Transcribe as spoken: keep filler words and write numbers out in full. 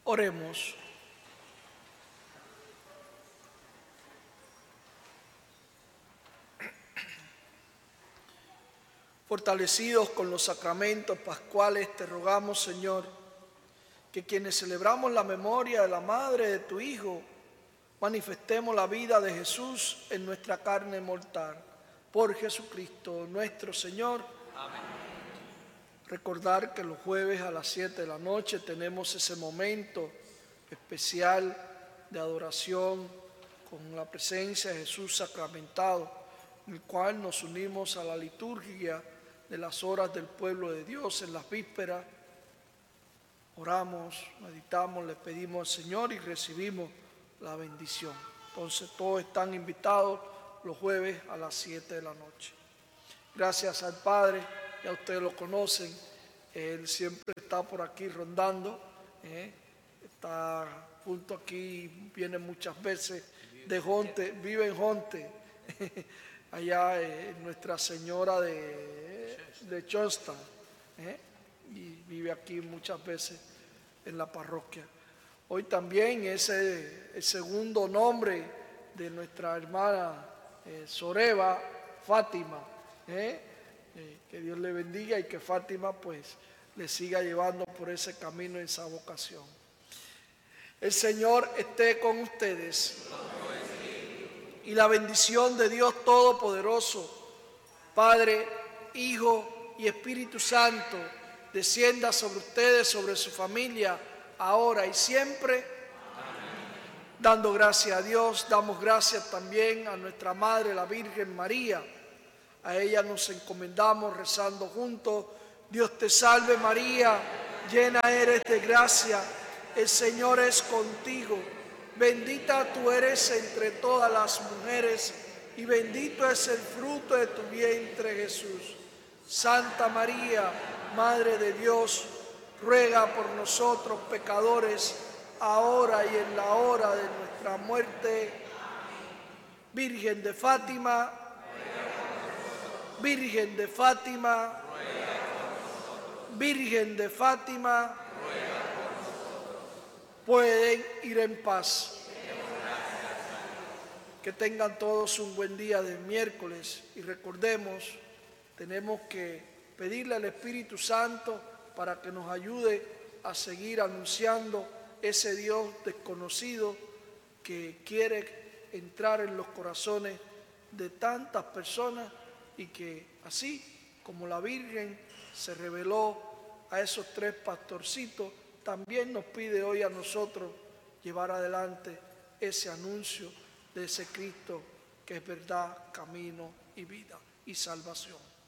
Oremos. Fortalecidos con los sacramentos pascuales, te rogamos, Señor, que quienes celebramos la memoria de la madre de tu Hijo, manifestemos la vida de Jesús en nuestra carne mortal. Por Jesucristo nuestro Señor. Amén. Recordar que los jueves a las siete de la noche tenemos ese momento especial de adoración con la presencia de Jesús sacramentado, en el cual nos unimos a la liturgia de las horas del pueblo de Dios en las vísperas. Oramos, meditamos, le pedimos al Señor y recibimos la bendición. Entonces todos están invitados los jueves a las siete de la noche. Gracias al Padre, ya ustedes lo conocen, Él siempre está por aquí rondando, ¿eh? Está junto aquí, viene muchas veces de Jonte, vive en Jonte, allá en Nuestra Señora de, de Johnston, ¿eh? Y vive aquí muchas veces en la parroquia. Hoy también es el, el segundo nombre de nuestra hermana eh, Soreba, Fátima, ¿eh? Eh, que Dios le bendiga y que Fátima pues le siga llevando por ese camino, esa vocación. El Señor esté con ustedes. Y la bendición de Dios Todopoderoso, Padre, Hijo y Espíritu Santo, descienda sobre ustedes, sobre su familia, ahora y siempre. Amén. Dando gracias a Dios, damos gracias también a nuestra Madre, la Virgen María. A ella nos encomendamos rezando juntos. Dios te salve María, llena eres de gracia, el Señor es contigo. Bendita tú eres entre todas las mujeres y bendito es el fruto de tu vientre Jesús. Santa María, Madre de Dios, ruega por nosotros pecadores, ahora y en la hora de nuestra muerte. Virgen de Fátima, Virgen de Fátima, Virgen de Fátima, pueden ir en paz. Que tengan todos un buen día de miércoles y recordemos, tenemos que pedirle al Espíritu Santo para que nos ayude a seguir anunciando ese Dios desconocido que quiere entrar en los corazones de tantas personas y que así como la Virgen se reveló a esos tres pastorcitos, también nos pide hoy a nosotros llevar adelante ese anuncio de ese Cristo que es verdad, camino y vida y salvación.